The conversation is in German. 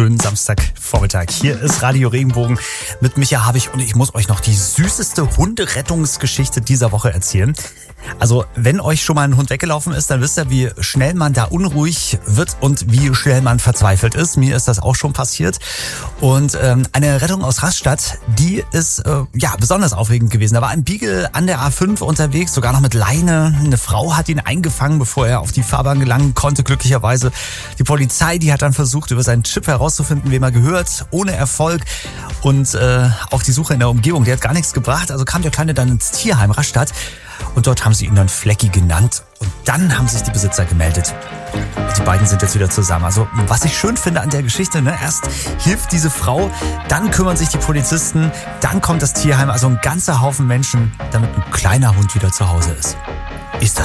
schönen Samstagvormittag. Hier ist Radio Regenbogen mit Micha Habich und ich muss euch noch die süßeste Hunderettungsgeschichte dieser Woche erzählen. Also, wenn euch schon mal ein Hund weggelaufen ist, dann wisst ihr, wie schnell man da unruhig wird und wie schnell man verzweifelt ist. Mir ist das auch schon passiert. Und eine Rettung aus Rastatt, die ist besonders aufregend gewesen. Da war ein Beagle an der A5 unterwegs, sogar noch mit Leine. Eine Frau hat ihn eingefangen, bevor er auf die Fahrbahn gelangen konnte, glücklicherweise. Die Polizei, die hat dann versucht, über seinen Chip herauszufinden, wem er gehört, ohne Erfolg. Und auch die Suche in der Umgebung, die hat gar nichts gebracht. Also kam der Kleine dann ins Tierheim Rastatt. Und dort haben sie ihn dann Flecki genannt. Und dann haben sich die Besitzer gemeldet. Und die beiden sind jetzt wieder zusammen. Also was ich schön finde an der Geschichte, erst hilft diese Frau, dann kümmern sich die Polizisten, dann kommt das Tierheim. Also ein ganzer Haufen Menschen, damit ein kleiner Hund wieder zu Hause ist. Ist das